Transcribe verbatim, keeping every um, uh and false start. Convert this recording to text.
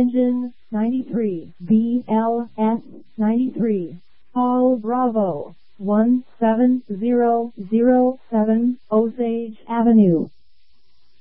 Engine ninety-three, B L S ninety-three, Paul Bravo, one seven zero zero seven Osage Avenue.